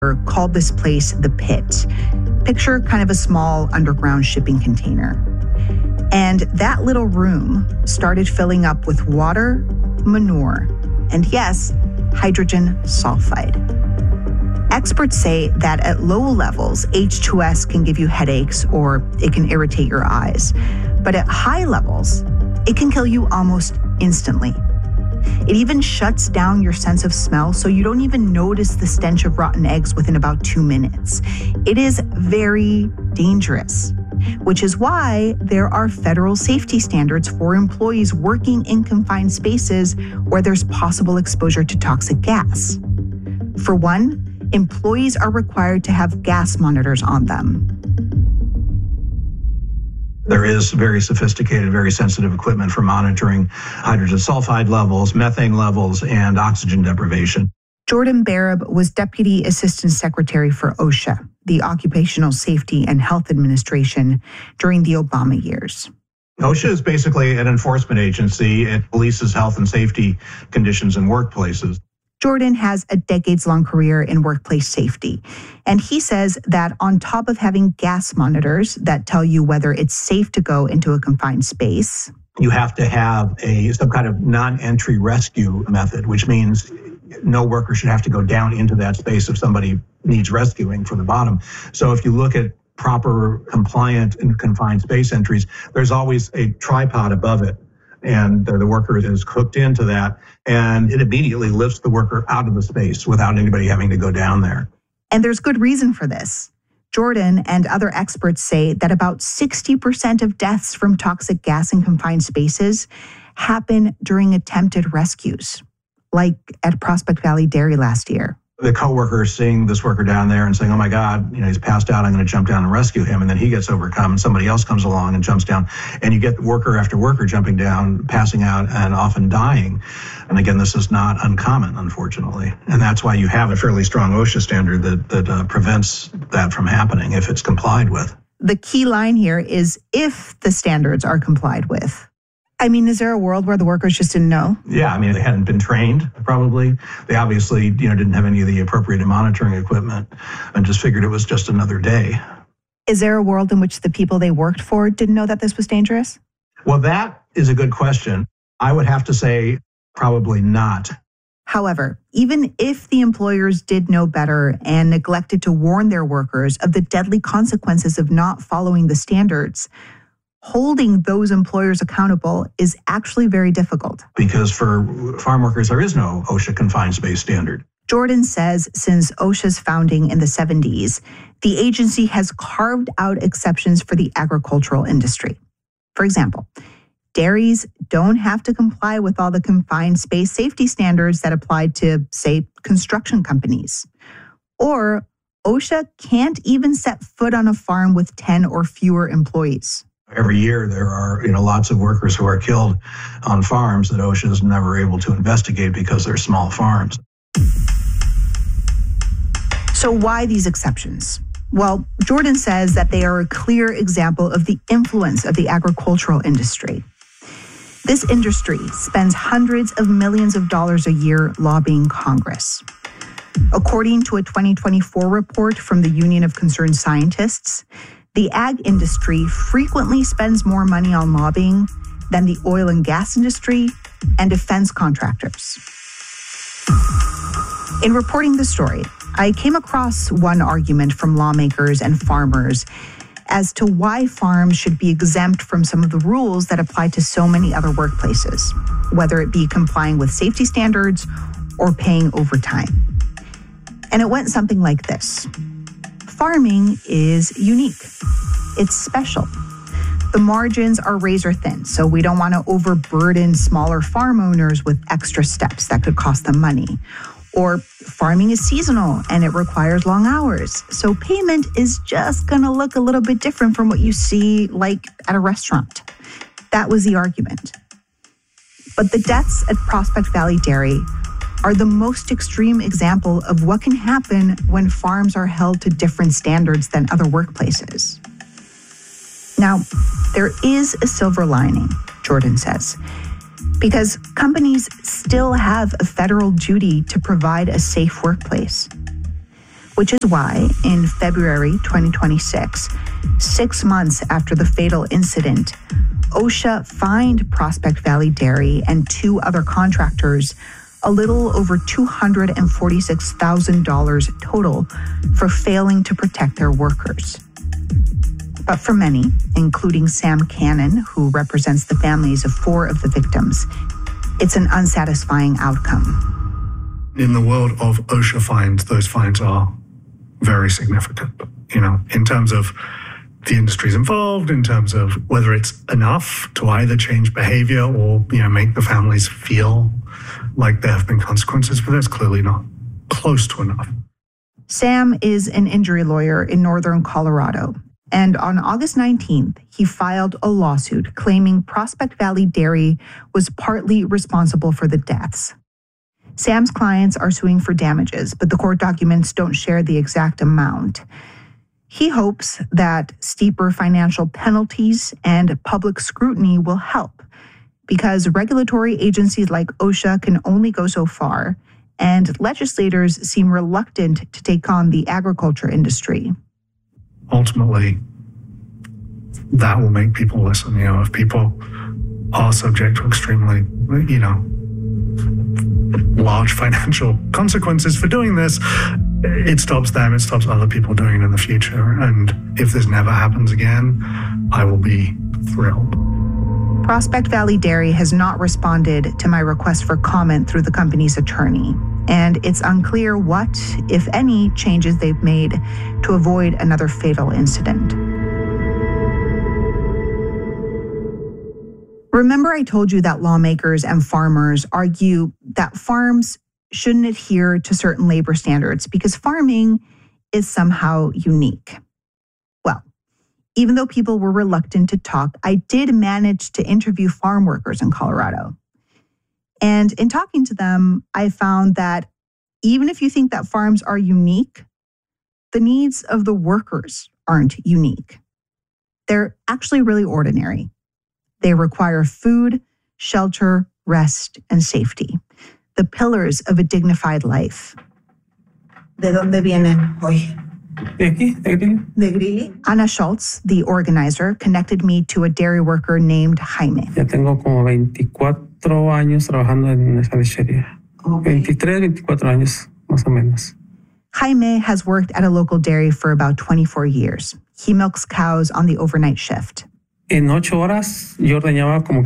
called this place the Pit. Picture kind of a small underground shipping container. And that little room started filling up with water, manure, and yes, hydrogen sulfide. Experts say that at low levels, H2S can give you headaches or it can irritate your eyes. But at high levels, it can kill you almost instantly. It even shuts down your sense of smell, so you don't even notice the stench of rotten eggs within about 2 minutes. It is very dangerous, which is why there are federal safety standards for employees working in confined spaces where there's possible exposure to toxic gas. For one, employees are required to have gas monitors on them. There is very sophisticated, very sensitive equipment for monitoring hydrogen sulfide levels, methane levels, and oxygen deprivation. Jordan Barab was Deputy Assistant Secretary for OSHA, the Occupational Safety and Health Administration, during the Obama years. OSHA is basically an enforcement agency. It polices health and safety conditions in workplaces. Jordan has a decades-long career in workplace safety, and he says that on top of having gas monitors that tell you whether it's safe to go into a confined space, you have to have some kind of non-entry rescue method, which means no worker should have to go down into that space if somebody needs rescuing from the bottom. So if you look at proper compliant and confined space entries, there's always a tripod above it. And the worker is hooked into that, and it immediately lifts the worker out of the space without anybody having to go down there. And there's good reason for this. Jordan and other experts say that about 60% of deaths from toxic gas in confined spaces happen during attempted rescues, like at Prospect Valley Dairy last year. The coworker seeing this worker down there and saying, oh my God, he's passed out, I'm going to jump down and rescue him. And then he gets overcome and somebody else comes along and jumps down. And you get worker after worker jumping down, passing out, and often dying. And again, this is not uncommon, unfortunately. And that's why you have a fairly strong OSHA standard that prevents that from happening if it's complied with. The key line here is if the standards are complied with. I mean, is there a world where the workers just didn't know? Yeah, they hadn't been trained, probably. They obviously, didn't have any of the appropriate monitoring equipment and just figured it was just another day. Is there a world in which the people they worked for didn't know that this was dangerous? Well, that is a good question. I would have to say probably not. However, even if the employers did know better and neglected to warn their workers of the deadly consequences of not following the standards, holding those employers accountable is actually very difficult. Because for farm workers, there is no OSHA confined space standard. Jordan says since OSHA's founding in the 70s, the agency has carved out exceptions for the agricultural industry. For example, dairies don't have to comply with all the confined space safety standards that apply to, say, construction companies. Or OSHA can't even set foot on a farm with 10 or fewer employees. Every year there are lots of workers who are killed on farms that OSHA is never able to investigate because they're small farms. So why these exceptions? Well, Jordan says that they are a clear example of the influence of the agricultural industry. This industry spends hundreds of millions of dollars a year lobbying Congress. According to a 2024 report from the Union of Concerned Scientists, the ag industry frequently spends more money on lobbying than the oil and gas industry and defense contractors. In reporting the story, I came across one argument from lawmakers and farmers as to why farms should be exempt from some of the rules that apply to so many other workplaces, whether it be complying with safety standards or paying overtime. And it went something like this. Farming is unique. It's special. The margins are razor thin, so we don't want to overburden smaller farm owners with extra steps that could cost them money. Or farming is seasonal and it requires long hours, so payment is just going to look a little bit different from what you see like at a restaurant. That was the argument. But the deaths at Prospect Valley Dairy are the most extreme example of what can happen when farms are held to different standards than other workplaces. Now, there is a silver lining, Jordan says, because companies still have a federal duty to provide a safe workplace. which is why in February 2026, 6 months after the fatal incident, OSHA fined Prospect Valley Dairy and 2 other contractors a little over $246,000 total for failing to protect their workers. But for many, including Sam Cannon, who represents the families of 4 of the victims, it's an unsatisfying outcome. In the world of OSHA fines, those fines are very significant, in terms of the industries involved, in terms of whether it's enough to either change behavior or, make the families feel like there have been consequences for this. Clearly not close to enough. Sam is an injury lawyer in northern Colorado. And on August 19th, he filed a lawsuit claiming Prospect Valley Dairy was partly responsible for the deaths. Sam's clients are suing for damages, but the court documents don't share the exact amount. He hopes that steeper financial penalties and public scrutiny will help, because regulatory agencies like OSHA can only go so far, and legislators seem reluctant to take on the agriculture industry. Ultimately, that will make people listen. If people are subject to extremely, large financial consequences for doing this, it stops them, it stops other people doing it in the future. And if this never happens again, I will be thrilled. Prospect Valley Dairy has not responded to my request for comment through the company's attorney, and it's unclear what, if any, changes they've made to avoid another fatal incident. Remember, I told you that lawmakers and farmers argue that farms shouldn't adhere to certain labor standards because farming is somehow unique. Well, even though people were reluctant to talk, I did manage to interview farm workers in Colorado. And in talking to them, I found that even if you think that farms are unique, the needs of the workers aren't unique. They're actually really ordinary. They require food, shelter, rest, and safety, the pillars of a dignified life. ¿De dónde vienen hoy? De aquí, de Grilly. De Grilly. Ana Schultz, the organizer, connected me to a dairy worker named Jaime. Ya tengo como 24 años trabajando en esa lechería. Okay. 23, 24 años, más o menos. Jaime has worked at a local dairy for about 24 years. He milks cows on the overnight shift. En 8 horas yo ordeñaba como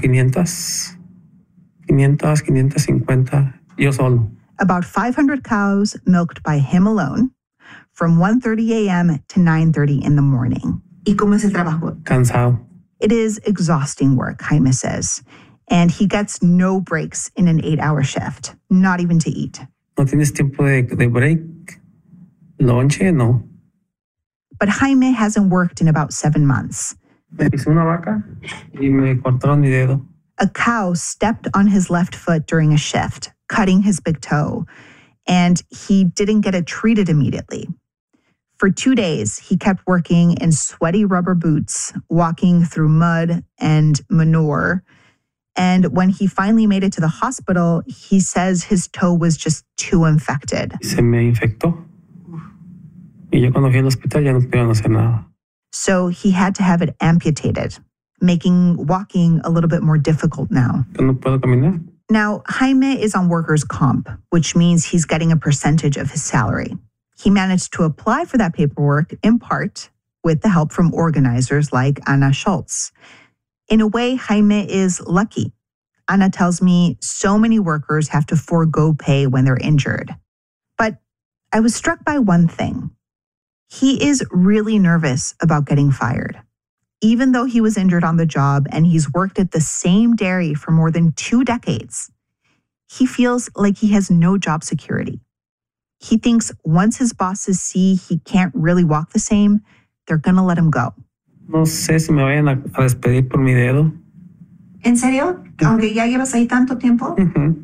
550, yo solo. About 500 cows milked by him alone from 1:30 a.m. to 9:30 in the morning. ¿Y cómo es el trabajo? Cansado. It is exhausting work, Jaime says, and he gets no breaks in an 8-hour shift, not even to eat. No tienes tiempo de break, lonche, no. But Jaime hasn't worked in about 7 months. Me pisó una vaca y me cortaron mi dedo. A cow stepped on his left foot during a shift, cutting his big toe, and he didn't get it treated immediately. For 2 days, he kept working in sweaty rubber boots, walking through mud and manure. And when he finally made it to the hospital, he says his toe was just too infected. Se me infectó. Y yo cuando fui al hospital ya no pudieron hacer nada. So he had to have it amputated, making walking a little bit more difficult now. No puedo caminar. Now, Jaime is on workers' comp, which means he's getting a percentage of his salary. He managed to apply for that paperwork, in part, with the help from organizers like Ana Schultz. In a way, Jaime is lucky. Ana tells me so many workers have to forego pay when they're injured. But I was struck by one thing. He is really nervous about getting fired. Even though he was injured on the job and he's worked at the same dairy for more than 2 decades, he feels like he has no job security. He thinks once his bosses see he can't really walk the same, they're going to let him go. No sé si me vayan a despedir por mi dedo. ¿En serio? Aunque ya llevas ahí tanto tiempo?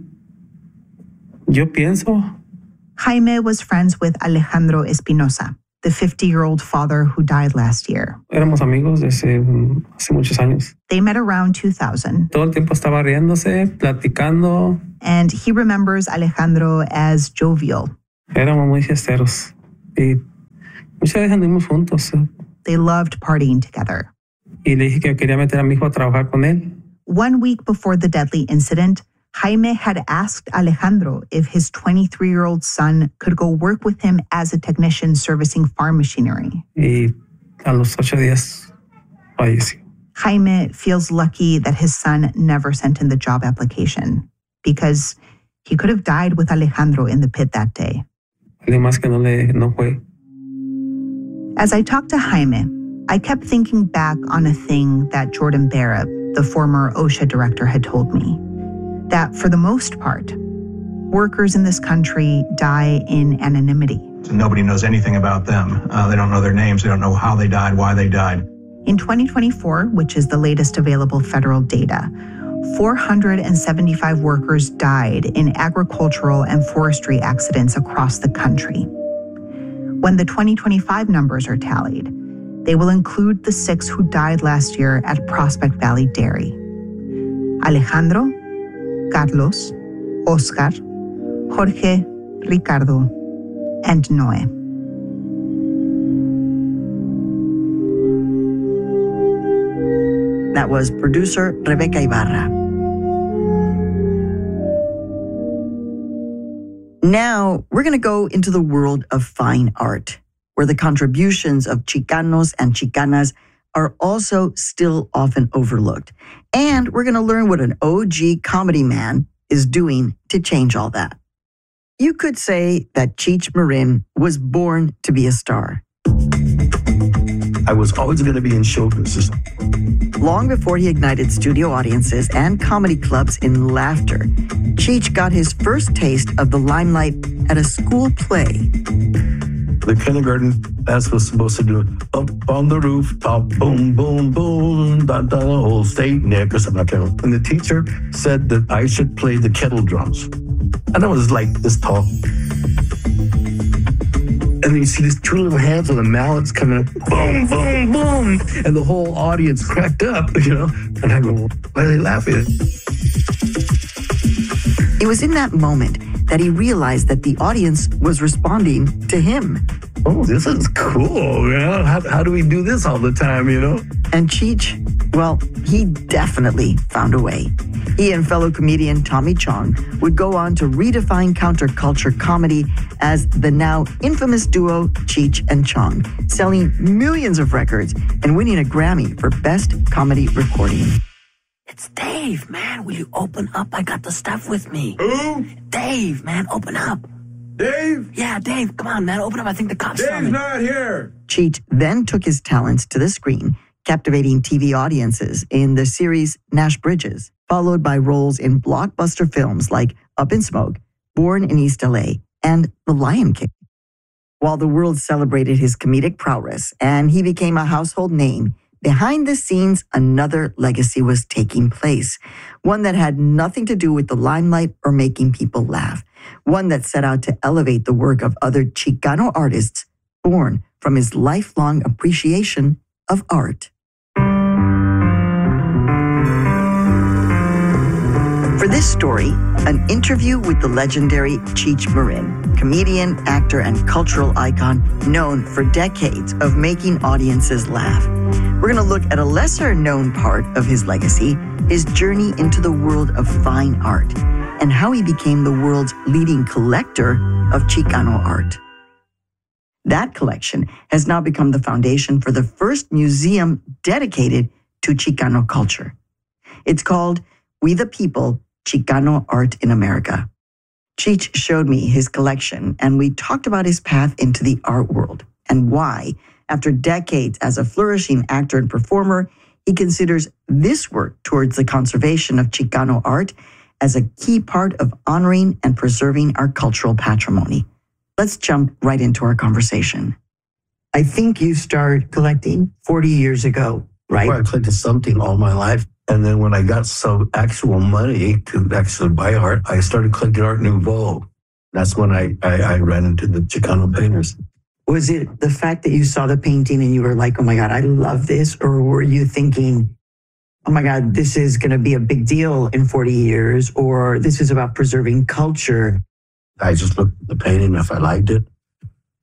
Yo pienso. Jaime was friends with Alejandro Espinosa, the 50-year-old father who died last year. Éramos amigos desde hace muchos años. They met around 2000. Todo el tiempo estaba riéndose, platicando. And he remembers Alejandro as jovial. Éramos muy fiesteros. Y muchas veces anduvimos juntos. They loved partying together. Y le dije que quería meter a mi hijo a trabajar con él. 1 week before the deadly incident, Jaime had asked Alejandro if his 23-year-old son could go work with him as a technician servicing farm machinery. Y a los 8 días falleció. Jaime feels lucky that his son never sent in the job application because he could have died with Alejandro in the pit that day. Además que no fue. As I talked to Jaime, I kept thinking back on a thing that Jordan Barab, the former OSHA director, had told me. That for the most part, workers in this country die in anonymity. Nobody knows anything about them. They don't know their names. They don't know how they died, why they died. In 2024, which is the latest available federal data, 475 workers died in agricultural and forestry accidents across the country. When the 2025 numbers are tallied, they will include the 6 who died last year at Prospect Valley Dairy. Alejandro, Carlos, Oscar, Jorge, Ricardo, and Noé. That was producer Rebecca Ibarra. Now, we're going to go into the world of fine art, where the contributions of Chicanos and Chicanas are also still often overlooked. And we're going to learn what an OG comedy man is doing to change all that. You could say that Cheech Marin was born to be a star. I was always going to be in show business. Long before he ignited studio audiences and comedy clubs in laughter, Cheech got his first taste of the limelight at a school play. The kindergarten class was supposed to do up on the rooftop, boom, boom, boom, da da, old Saint Nick or something like that. And the teacher said that I should play the kettle drums. And I was like this tall. And then you see these 2 little hands with the mallets coming up, boom, boom, boom. And the whole audience cracked up, And I go, why are they laughing? It was in that moment that he realized that the audience was responding to him. Oh, this is cool, How do we do this all the time, And Cheech, well, he definitely found a way. He and fellow comedian Tommy Chong would go on to redefine counterculture comedy as the now infamous duo Cheech and Chong, selling millions of records and winning a Grammy for Best Comedy Recording. It's Dave, man. Will you open up? I got the stuff with me. Who? Dave, man. Open up. Dave? Yeah, Dave. Come on, man. Open up. I think the cops Dave's not here. Cheech then took his talents to the screen, captivating TV audiences in the series Nash Bridges, followed by roles in blockbuster films like Up in Smoke, Born in East LA, and The Lion King. While the world celebrated his comedic prowess and he became a household name, behind the scenes, another legacy was taking place, one that had nothing to do with the limelight or making people laugh, one that set out to elevate the work of other Chicano artists born from his lifelong appreciation of art. For this story, an interview with the legendary Cheech Marin, comedian, actor, and cultural icon known for decades of making audiences laugh. We're going to look at a lesser-known part of his legacy, his journey into the world of fine art, and how he became the world's leading collector of Chicano art. That collection has now become the foundation for the first museum dedicated to Chicano culture. It's called We the People, Chicano Art in America. Cheech showed me his collection, and we talked about his path into the art world and why, after decades as a flourishing actor and performer, he considers this work towards the conservation of Chicano art as a key part of honoring and preserving our cultural patrimony. Let's jump right into our conversation. I think you started collecting 40 years ago, right? Well, I collected something all my life. And then when I got some actual money to actually buy art, I started collecting Art Nouveau. That's when I ran into the Chicano painters. Was it the fact that you saw the painting and you were like, oh my God, I love this? Or were you thinking, oh my God, this is going to be a big deal in 40 years, or this is about preserving culture? I just looked at the painting. If I liked it,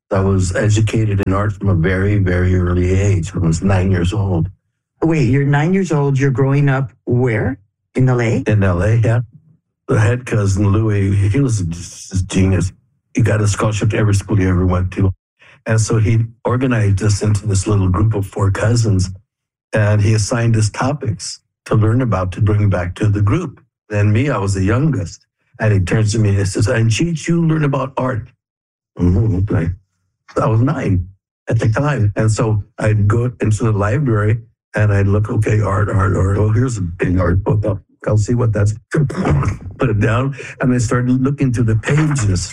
I was educated in art from a very, very early age. I was 9 years old. Wait, you're 9 years old. You're growing up where? In LA? In LA, yeah. The head cousin, Louis, he was just a genius. He got a scholarship to every school he ever went to. And so he organized us into this little group of 4 cousins, and he assigned us topics to learn about to bring back to the group. And me, I was the youngest. And he turns to me and says, and Cheech, you learn about art. Okay. I was 9 at the time. And so I'd go into the library and I'd look, okay, art. Oh, here's a big art book. I'll see what that's. Put it down. And I started looking through the pages.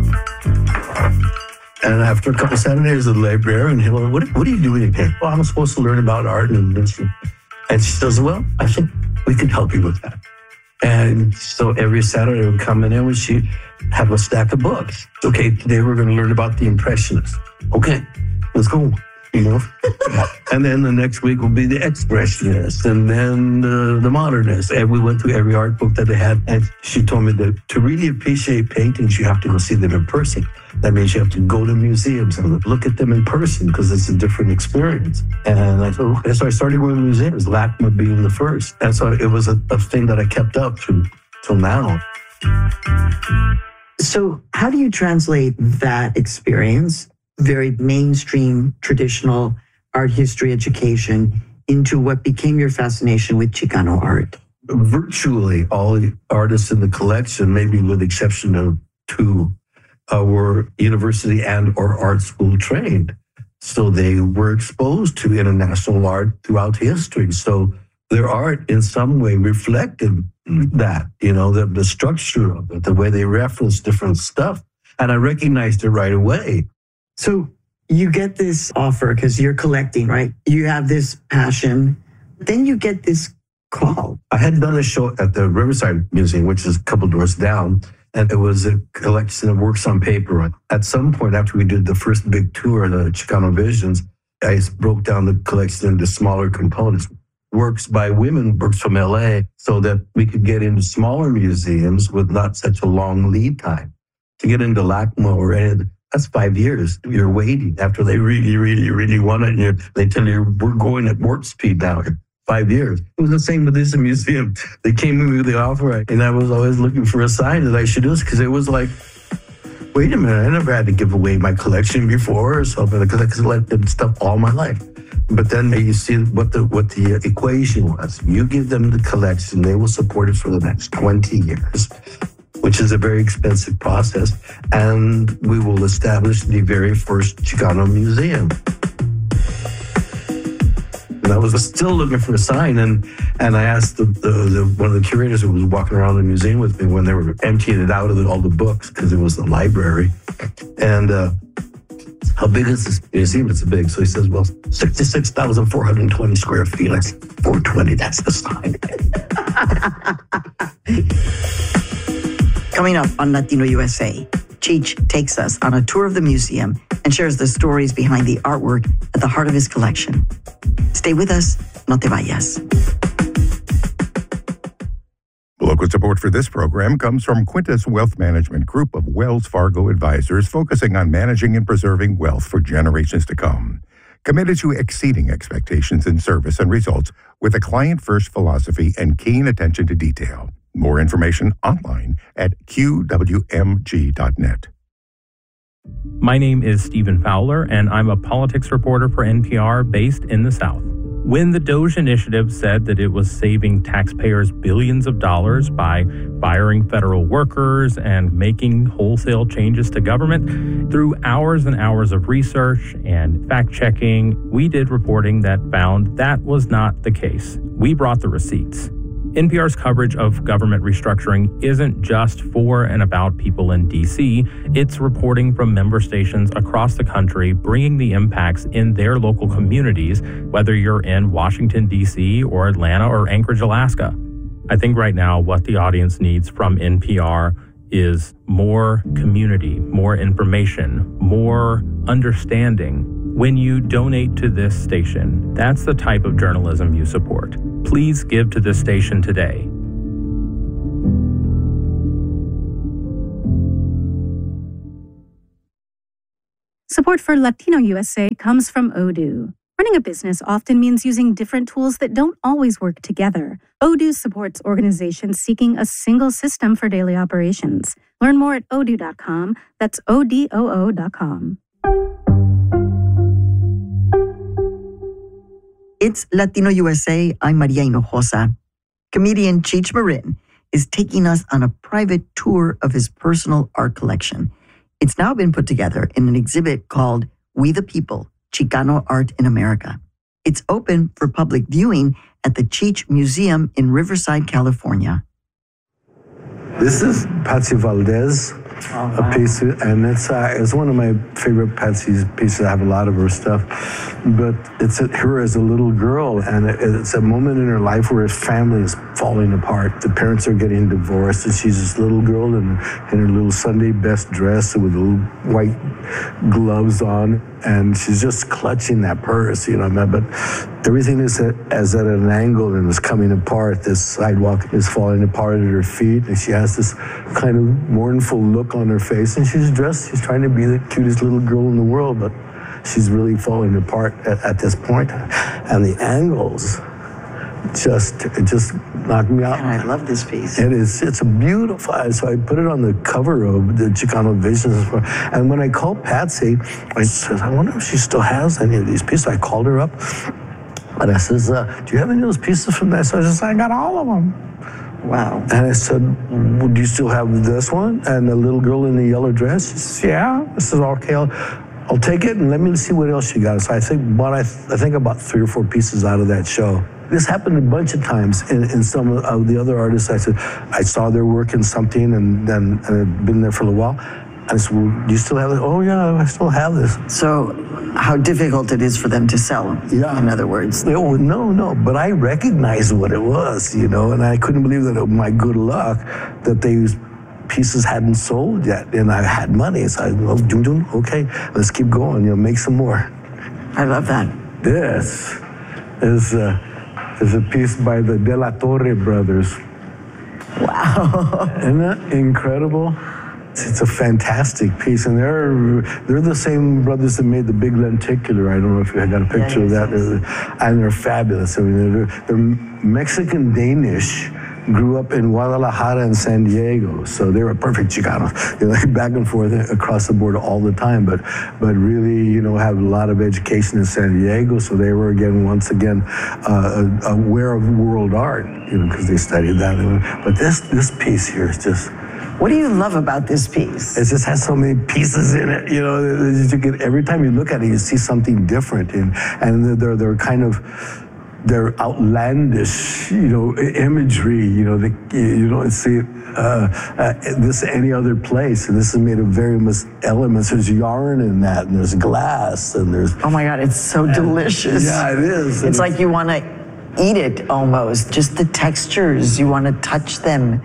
And after a couple Saturdays at the librarian, he went, what are you doing here? Well, I'm supposed to learn about art and this. And she says, well, I think we can help you with that. And so every Saturday would come in and she'd have a stack of books. Okay, today we're going to learn about the Impressionists. Okay, let's go. You know, and then the next week will be the Expressionists, and then the Modernists. And we went through every art book that they had, and she told me that to really appreciate paintings, you have to go see them in person. That means you have to go to museums and look at them in person because it's a different experience. And I thought, okay, so I started going to museums, LACMA being the first. And so it was a thing that I kept up till now. So how do you translate that experience, very mainstream, traditional art history education, into what became your fascination with Chicano art? Virtually all the artists in the collection, maybe with the exception of 2, were university and or art school trained. So they were exposed to international art throughout history. So their art in some way reflected that, you know, the structure of it, the way they referenced different stuff. And I recognized it right away. So you get this offer because you're collecting, right? You have this passion. Then you get this call. I had done a show at the Riverside Museum, which is a couple doors down, and it was a collection of works on paper. At some point after we did the first big tour, the Chicano Visions, I broke down the collection into smaller components. Works by women, works from LA, so that we could get into smaller museums with not such a long lead time. To get into LACMA or any, that's 5 years. You're waiting after they really, really, really want it. And they tell you, we're going at warp speed now. 5 years. It was the same with this museum. They came in with the offer, and I was always looking for a sign that I should do this because it was like, wait a minute, I never had to give away my collection before or something because I collected stuff all my life. But then you see what the equation was. You give them the collection, they will support it for the next 20 years, which is a very expensive process. And we will establish the very first Chicano museum. And I was still looking for a sign, and I asked one of the curators who was walking around the museum with me when they were emptying it out of all the books because it was the library. And how big is this museum? It's big. So he says, well, 66,420 square feet. I said, 420, that's the sign. Coming up on Latino USA, Cheech takes us on a tour of the museum and shares the stories behind the artwork at the heart of his collection. Stay with us, no te vayas. Local support for this program comes from Quintus Wealth Management Group of Wells Fargo Advisors, focusing on managing and preserving wealth for generations to come. Committed to exceeding expectations in service and results with a client-first philosophy and keen attention to detail. More information online at qwmg.net. My name is Stephen Fowler, and I'm a politics reporter for NPR based in the South. When the DOGE initiative said that it was saving taxpayers billions of dollars by firing federal workers and making wholesale changes to government, through hours and hours of research and fact-checking, we did reporting that found that was not the case. We brought the receipts. NPR's coverage of government restructuring isn't just for and about people in D.C. It's reporting from member stations across the country, bringing the impacts in their local communities, whether you're in Washington, D.C., or Atlanta, or Anchorage, Alaska. I think right now what the audience needs from NPR is more community, more information, more understanding. When you donate to this station, that's the type of journalism you support. Please give to this station today. Support for Latino USA comes from Odoo. Running a business often means using different tools that don't always work together. Odoo supports organizations seeking a single system for daily operations. Learn more at odoo.com. That's ODOO.com. It's Latino USA. I'm Maria Hinojosa. Comedian Cheech Marin is taking us on a private tour of his personal art collection. It's now been put together in an exhibit called We the People, Chicano Art in America. It's open for public viewing at the Cheech Museum in Riverside, California. This is Patsy Valdez, a piece, and it's one of my favorite Patsy's pieces. I have a lot of her stuff, but it's her as a little girl, and it's a moment in her life where her family is falling apart. The parents are getting divorced, and she's this little girl in her little Sunday best dress with little white gloves on, and she's just clutching that purse, you know. But everything is at an angle and is coming apart. This sidewalk is falling apart at her feet, and she has this kind of mournful look on her face, and she's trying to be the cutest little girl in the world, but she's really falling apart at this point. And the angles just knocked me out. And I love this piece. It's a beautiful, so I put it on the cover of the Chicano Visions. And when I called Patsy, I said, I wonder if she still has any of these pieces. I called her up, and I says, do you have any of those pieces from that? So I says, I got all of them. Wow. And I said, well, do you still have this one? And the little girl in the yellow dress? She says, yeah. I said, okay, I'll take it and let me see what else you got. So I think about 3 or 4 pieces out of that show. This happened a bunch of times in some of the other artists. I said, I saw their work in something and I'd been there for a little while. I said, well, do you still have it? Oh, yeah, I still have this. So how difficult it is for them to sell, in other words. No, but I recognized what it was, you know, and I couldn't believe that my good luck that these pieces hadn't sold yet, and I had money. So I said, okay, let's keep going, make some more. I love that. This is a piece by the De La Torre brothers. Wow. Isn't that incredible? It's a fantastic piece, and they're the same brothers that made the Big Lenticular. I don't know if you got a picture of that. And they're fabulous. I mean, they're Mexican-Danish, grew up in Guadalajara and San Diego, so they were perfect Chicanos. Back and forth across the border all the time, but really, have a lot of education in San Diego, so they were once again aware of world art, because they studied that. But this piece here is just. What do you love about this piece? It just has so many pieces in it. Every time you look at it, you see something different, and they're kind of. They're outlandish, imagery. You don't see this any other place. And this is made of various elements. There's yarn in that, and there's glass, and there's. Oh my God! It's so delicious. Yeah, it is. It's like you want to eat it almost. Just the textures, you want to touch them.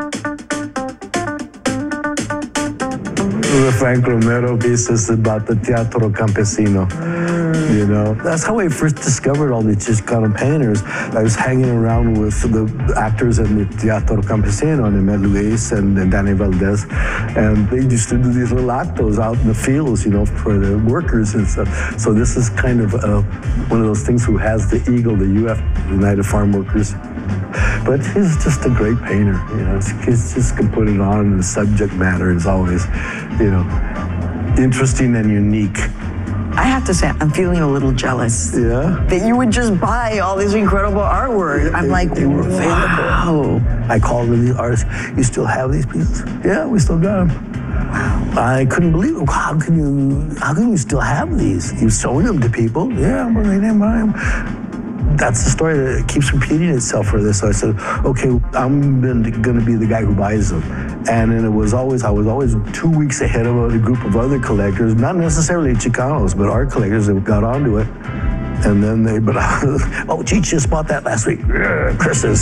The Frank Romero piece is about the Teatro Campesino. That's how I first discovered all these Chicano painters. I was hanging around with the actors in the Teatro Campesino, and I met Luis and Danny Valdez, and they used to do these little actos out in the fields, for the workers and stuff. So this is kind of one of those things who has the eagle, the UF, United Farm Workers. But he's just a great painter, He just can put it on, and the subject matter is always, interesting and unique. I have to say, I'm feeling a little jealous. Yeah? That you would just buy all this incredible artwork. I'm like, they were available. Wow. I called the artists, you still have these pieces? Yeah, we still got them. Wow. I couldn't believe it. How can you still have these? You're showing them to people? Yeah, but they didn't buy them. That's the story that keeps repeating itself for this. So I said, okay, I'm going to be the guy who buys them. And then I was always 2 weeks ahead of a group of other collectors, not necessarily Chicanos, but art collectors that got onto it. And then oh, Cheech just bought that last week. Christmas,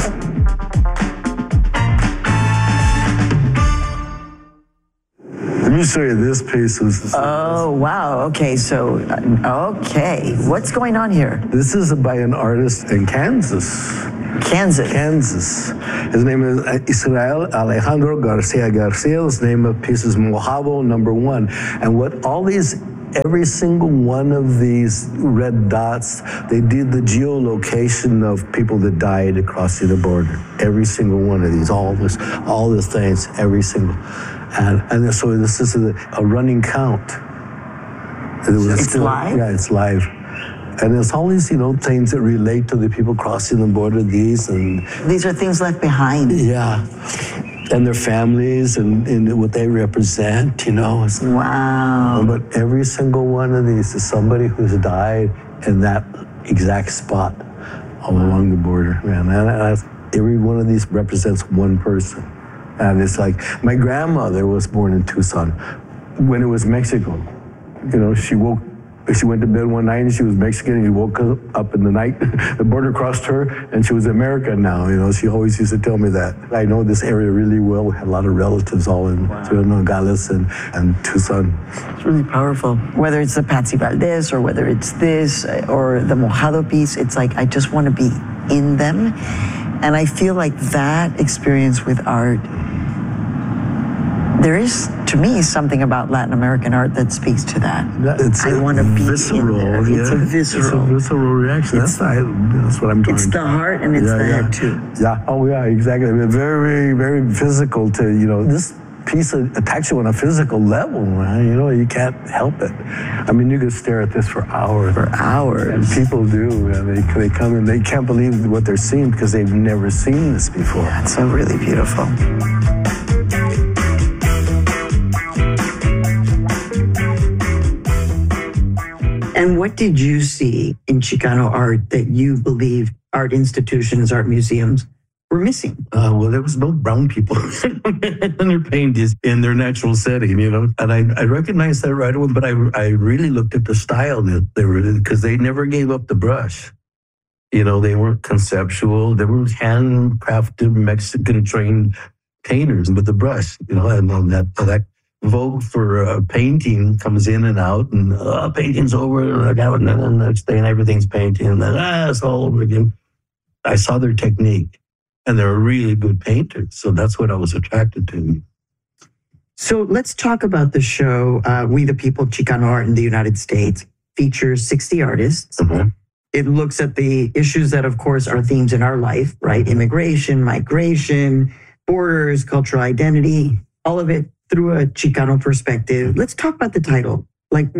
The me show you this piece. Oh, wow. Okay, so, okay. What's going on here? This is by an artist in Kansas. Kansas. His name is Israel Alejandro Garcia Garcia. His name of piece is Mojado Number 1. And what all these, every single one of these red dots, they did the geolocation of people that died crossing the border. Every single one of these, all the things, every single. And so this is a running count. It's live? Yeah, it's live. And there's all these, things that relate to the people crossing the border. These are things left behind. Yeah, and their families and what they represent. Wow. But every single one of these is somebody who's died in that exact spot all along the border, man. And every one of these represents one person. And it's like my grandmother was born in Tucson when it was Mexico. She went to bed one night and she was Mexican and she woke up in the night. The border crossed her and she was American now. She always used to tell me that. I know this area really well. We had a lot of relatives all in Nogales and Tucson. It's really powerful. Whether it's the Patsy Valdez or whether it's this or the Mojado piece, it's like I just want to be in them. And I feel like that experience with art, there is, to me, something about Latin American art that speaks to that. I want to be visceral, in there. It's a visceral. It's a visceral reaction. That's what I'm trying to. It's the heart and it's the head too. Yeah. Oh yeah, exactly. Very, very physical. This piece attacks you on a physical level, man. You can't help it. I mean, you could stare at this for hours. And people do. And they come and they can't believe what they're seeing because they've never seen this before. Yeah, it's so really beautiful. And what did you see in Chicano art that you believed art institutions, art museums were missing? Well, there was no brown people in their paintings in their natural setting, And I recognized that right away, but I really looked at the style that they were in because they never gave up the brush. They weren't conceptual. They were handcrafted, Mexican-trained painters with the brush, and on that vogue for painting comes in and out, and painting's over, and then the next day, and everything's painting, and then it's all over again. I saw their technique, and they're really good painters, so that's what I was attracted to. So let's talk about the show, We the People, Chicano Art in the United States. Features 60 artists. Mm-hmm. It looks at the issues that, of course, are themes in our life, right? Immigration, migration, borders, cultural identity, all of it through a Chicano perspective. Let's talk about the title. Like,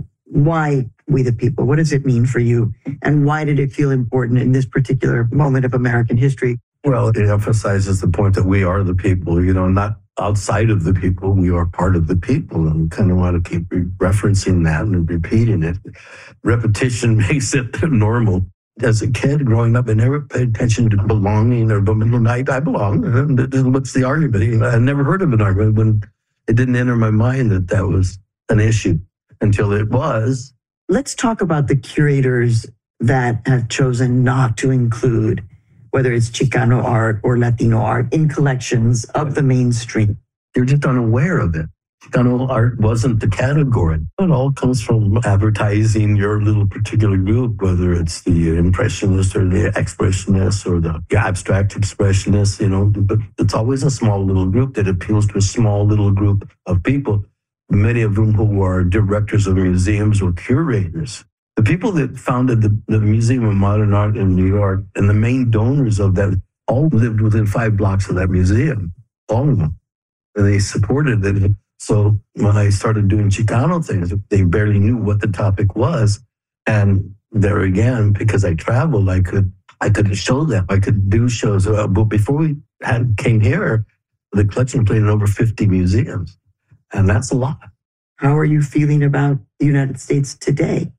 why We the People? What does it mean for you? And why did it feel important in this particular moment of American history? Well, it emphasizes the point that we are the people, not outside of the people. We are part of the people, and we kind of want to keep referencing that and repeating it. Repetition makes it normal. As a kid growing up, I never paid attention to belonging or I belong. What's the argument? I never heard of an argument when it didn't enter my mind that was an issue until it was. Let's talk about the curators that have chosen not to include, whether it's Chicano art or Latino art, in collections of the mainstream. They're just unaware of it. Chicano art wasn't the category. It all comes from advertising your little particular group, whether it's the impressionist or the expressionist or the abstract expressionist, but it's always a small little group that appeals to a small little group of people, many of whom who are directors of museums or curators. The people that founded the Museum of Modern Art in New York and the main donors of that all lived within 5 blocks of that museum, all of them. And they supported it. So when I started doing Chicano things, they barely knew what the topic was. And there again, because I traveled, I could show them. I could do shows. But before we came here, the collection played in over 50 museums. And that's a lot. How are you feeling about the United States today?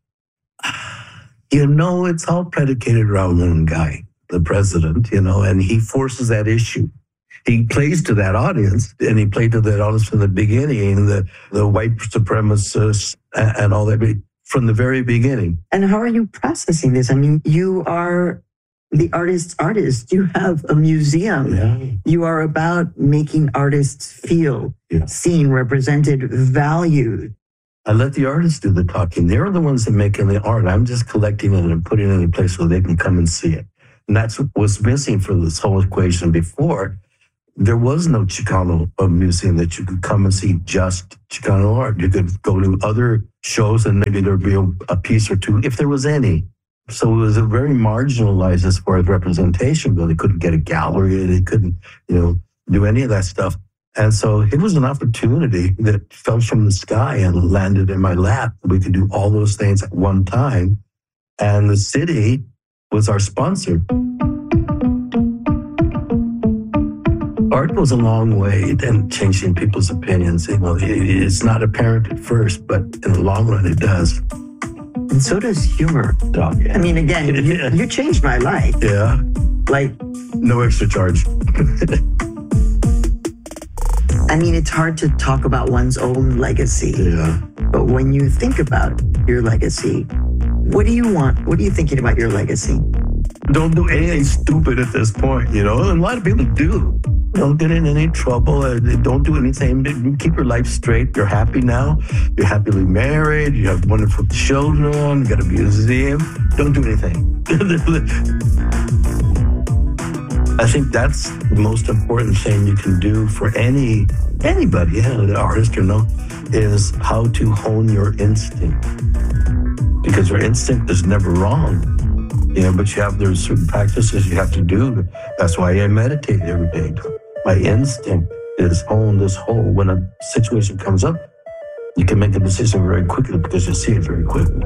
It's all predicated around one guy, the president, and he forces that issue. He plays to that audience, and he played to that audience from the beginning, the white supremacists and all that, from the very beginning. And how are you processing this? I mean, you are the artist's artist. You have a museum. Yeah. You are about making artists feel seen, represented, valued. I let the artists do the talking. They're the ones that making the art. I'm just collecting it and putting it in a place so they can come and see it. And that's what was missing for this whole equation before. There was no Chicano museum that you could come and see just Chicano art. You could go to other shows and maybe there'd be a piece or two, if there was any. So it was very marginalized as far as representation, but they couldn't get a gallery. They couldn't, do any of that stuff. And so it was an opportunity that fell from the sky and landed in my lap. We could do all those things at one time. And the city was our sponsor. Art goes a long way in changing people's opinions. It's not apparent at first, but in the long run, it does. And so does humor. Oh, yeah. I mean, again, you changed my life. Yeah. Like, no extra charge. I mean, it's hard to talk about one's own legacy. Yeah. But when you think about your legacy, what do you want? What are you thinking about your legacy? Don't do anything stupid at this point, And a lot of people do. Don't get in any trouble. Don't do anything. Keep your life straight. You're happy now. You're happily married. You have wonderful children. You got a museum. Don't do anything. I think that's the most important thing you can do for anybody, an artist is how to hone your instinct. Because your instinct is never wrong. But there's certain practices you have to do. That's why I meditate every day. My instinct is hone this whole. When a situation comes up, you can make a decision very quickly because you see it very quickly.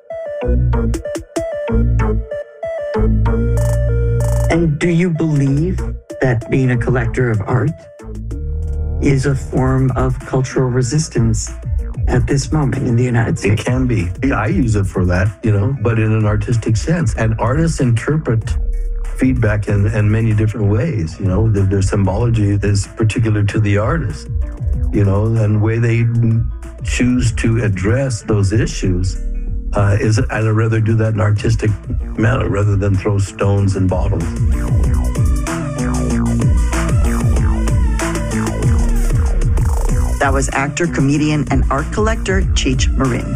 And do you believe that being a collector of art is a form of cultural resistance at this moment in the United States? It can be. I use it for that, but in an artistic sense. And artists interpret feedback in many different ways. Their symbology is particular to the artist, and the way they choose to address those issues is I'd rather do that in an artistic manner rather than throw stones and bottles. That was actor, comedian, and art collector Cheech Marin.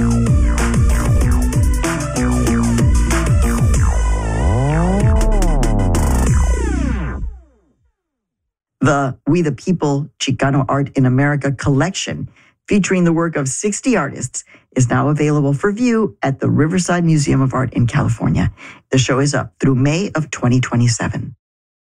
The We the People Chicano Art in America collection, featuring the work of 60 artists, is now available for view at the Riverside Museum of Art in California. The show is up through May of 2027.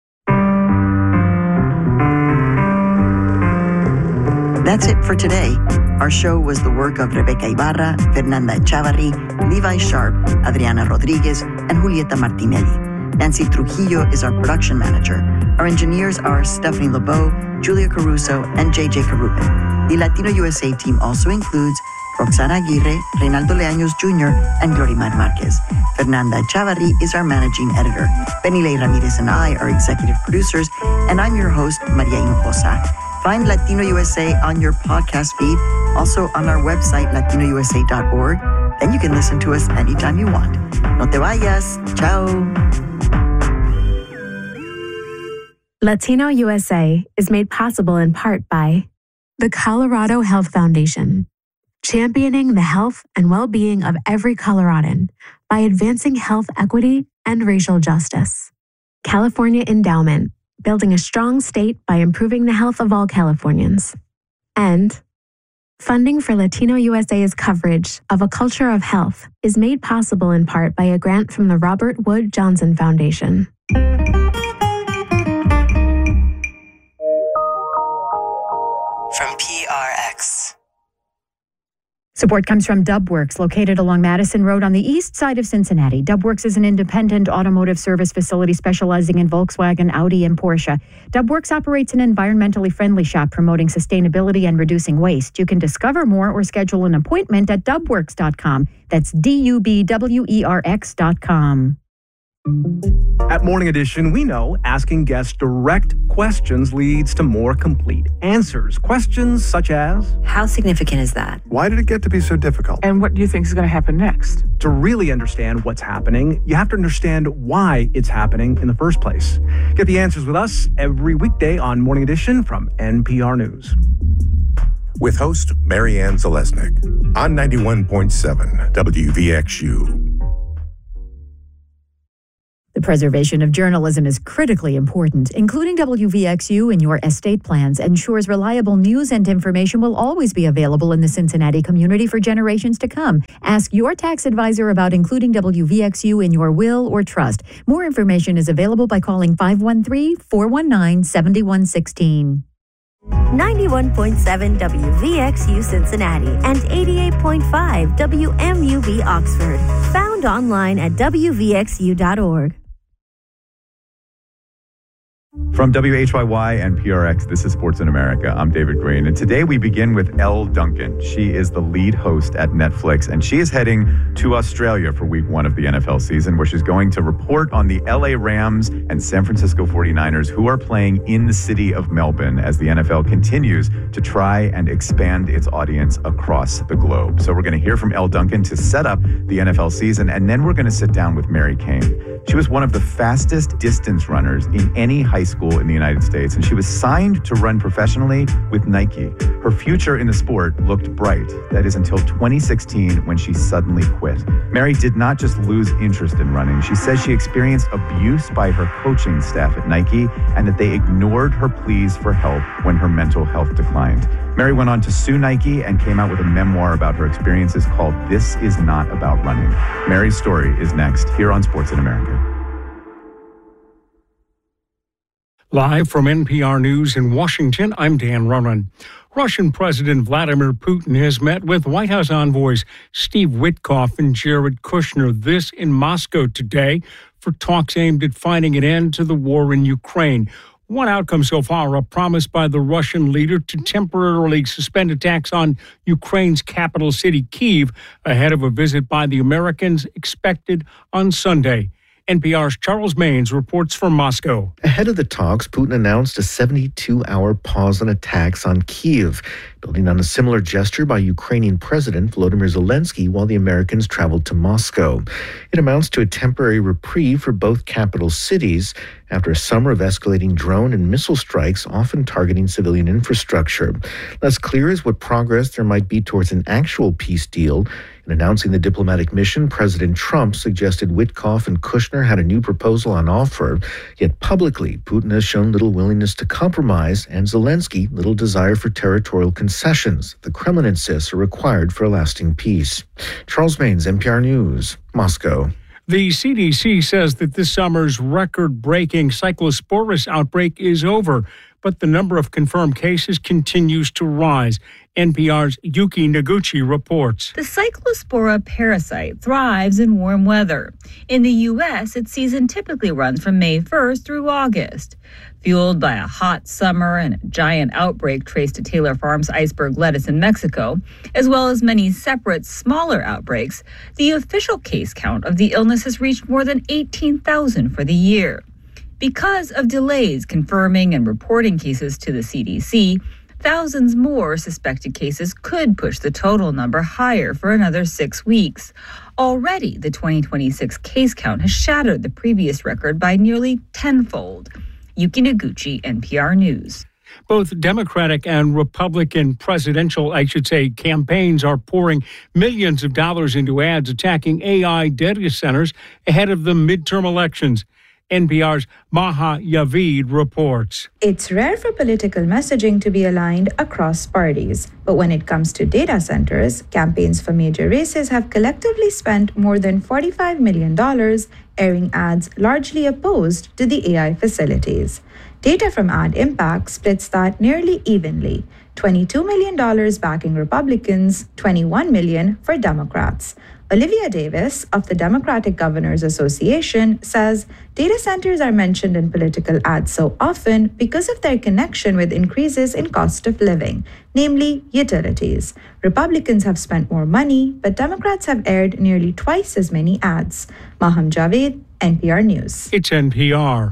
That's it for today. Our show was the work of Rebecca Ibarra, Fernanda Echavarri, Levi Sharp, Adriana Rodriguez, and Julieta Martinelli. Nancy Trujillo is our production manager. Our engineers are Stephanie LeBeau, Julia Caruso, and JJ Carubin. The Latino USA team also includes Roxana Aguirre, Reynaldo Leaños Jr., and Glorimar Marquez. Fernanda Echavarri is our managing editor. Benilei Ramirez and I are executive producers, and I'm your host, Maria Hinojosa. Find Latino USA on your podcast feed, also on our website, latinousa.org. Then you can listen to us anytime you want. No te vayas. Ciao. Latino USA is made possible in part by the Colorado Health Foundation, championing the health and well-being of every Coloradan by advancing health equity and racial justice. California Endowment, building a strong state by improving the health of all Californians. And funding for Latino USA's coverage of A Culture of Health is made possible in part by a grant from the Robert Wood Johnson Foundation. From PRX. Support comes from Dubworks, located along Madison Road on the east side of Cincinnati. Dubworks is an independent automotive service facility specializing in Volkswagen, Audi, and Porsche. Dubworks operates an environmentally friendly shop promoting sustainability and reducing waste. You can discover more or schedule an appointment at dubworks.com. That's DUBWERX.com. At Morning Edition, we know asking guests direct questions leads to more complete answers. Questions such as, how significant is that? Why did it get to be so difficult? And what do you think is going to happen next? To really understand what's happening, you have to understand why it's happening in the first place. Get the answers with us every weekday on Morning Edition from NPR News. With host Marianne Zalesnik on 91.7 WVXU. The preservation of journalism is critically important. Including WVXU in your estate plans ensures reliable news and information will always be available in the Cincinnati community for generations to come. Ask your tax advisor about including WVXU in your will or trust. More information is available by calling 513-419-7116. 91.7 WVXU Cincinnati and 88.5 WMUV Oxford. Found online at WVXU.org. From WHYY and PRX, this is Sports in America. I'm David Green, and today we begin with Elle Duncan. She is the lead host at Netflix, and she is heading to Australia for week 1 of the NFL season, where she's going to report on the LA Rams and San Francisco 49ers, who are playing in the city of Melbourne as the NFL continues to try and expand its audience across the globe. So we're going to hear from Elle Duncan to set up the NFL season, and then we're going to sit down with Mary Cain. She was one of the fastest distance runners in any high school in the United States, and she was signed to run professionally with Nike. Her future in the sport looked bright. That is until 2016, when she suddenly quit. Mary did not just lose interest in running. She says she experienced abuse by her coaching staff at Nike and that they ignored her pleas for help when her mental health declined. Mary went on to sue Nike and came out with a memoir about her experiences called This Is Not About Running. Mary's story is next here on Sports in America. Live from NPR News in Washington, I'm Dan Ronan. Russian President Vladimir Putin has met with White House envoys Steve Witkoff and Jared Kushner, this in Moscow today, for talks aimed at finding an end to the war in Ukraine. One outcome so far, a promise by the Russian leader to temporarily suspend attacks on Ukraine's capital city, Kyiv, ahead of a visit by the Americans expected on Sunday. NPR's Charles Maynes reports from Moscow. Ahead of the talks, Putin announced a 72-hour pause on attacks on Kyiv, building on a similar gesture by Ukrainian President Volodymyr Zelensky while the Americans traveled to Moscow. It amounts to a temporary reprieve for both capital cities after a summer of escalating drone and missile strikes, often targeting civilian infrastructure. Less clear is what progress there might be towards an actual peace deal. In announcing the diplomatic mission, President Trump suggested Witkoff and Kushner had a new proposal on offer. Yet publicly, Putin has shown little willingness to compromise and Zelensky little desire for territorial concessions. The Kremlin insists are required for a lasting peace. Charles Maynes, NPR News, Moscow. The CDC says that this summer's record-breaking Cyclosporus outbreak is over, but the number of confirmed cases continues to rise. NPR's Yuki Noguchi reports. The Cyclospora parasite thrives in warm weather. In the U.S., its season typically runs from May 1st through August. Fueled by a hot summer and a giant outbreak traced to Taylor Farms iceberg lettuce in Mexico, as well as many separate, smaller outbreaks, the official case count of the illness has reached more than 18,000 for the year. Because of delays confirming and reporting cases to the CDC, thousands more suspected cases could push the total number higher for another 6 weeks. Already, the 2026 case count has shattered the previous record by nearly tenfold. Yuki Noguchi, NPR News. Both Democratic and Republican presidential, campaigns are pouring millions of dollars into ads attacking AI data centers ahead of the midterm elections. NPR's Maha Yavid reports. It's rare for political messaging to be aligned across parties, but when it comes to data centers, campaigns for major races have collectively spent more than $45 million airing ads largely opposed to the AI facilities. Data from Ad Impact splits that nearly evenly, $22 million backing Republicans, $21 million for Democrats. Olivia Davis of the Democratic Governors Association says data centers are mentioned in political ads so often because of their connection with increases in cost of living, namely utilities. Republicans have spent more money, but Democrats have aired nearly twice as many ads. Maham Javid, NPR News. It's NPR.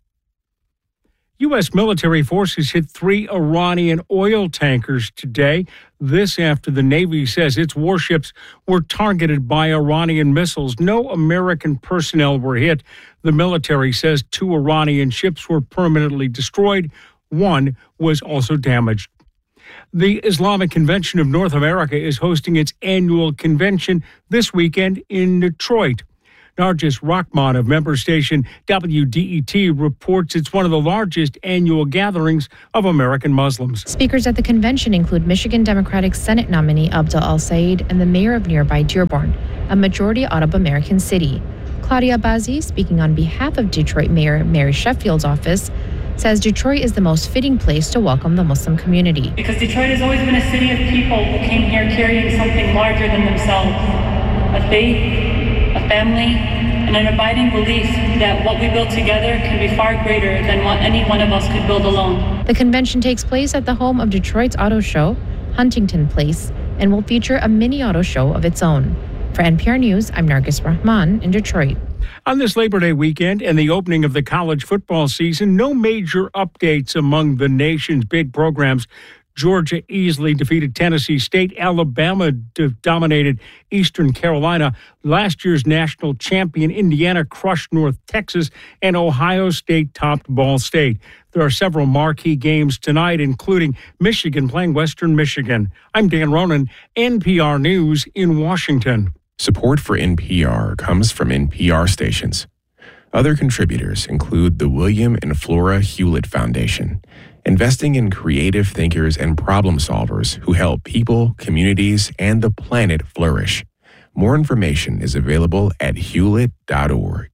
U.S. military forces hit 3 Iranian oil tankers today. This after the Navy says its warships were targeted by Iranian missiles. No American personnel were hit. The military says 2 Iranian ships were permanently destroyed. 1 was also damaged. The Islamic Convention of North America is hosting its annual convention this weekend in Detroit. Nargis Rahman of member station WDET reports it's one of the largest annual gatherings of American Muslims. Speakers at the convention include Michigan Democratic Senate nominee Abdel Al-Sayed and the mayor of nearby Dearborn, a majority Arab American city. Claudia Bazzi, speaking on behalf of Detroit Mayor Mary Sheffield's office, says Detroit is the most fitting place to welcome the Muslim community. Because Detroit has always been a city of people who came here carrying something larger than themselves, a faith, a family, and an abiding belief that what we build together can be far greater than what any one of us could build alone. The convention takes place at the home of Detroit's auto show, Huntington Place, and will feature a mini auto show of its own. For NPR News, I'm Nargis Rahman in Detroit. On this Labor Day weekend and the opening of the college football season, no major updates among the nation's big programs. Georgia easily defeated Tennessee State. Alabama dominated Eastern Carolina. Last year's national champion Indiana crushed North Texas, and Ohio State topped Ball State. There are several marquee games tonight, including Michigan playing Western Michigan. I'm Dan Ronan, NPR News in Washington. Support for NPR comes from NPR stations. Other contributors include the William and Flora Hewlett Foundation, investing in creative thinkers and problem solvers who help people, communities, and the planet flourish. More information is available at hewlett.org.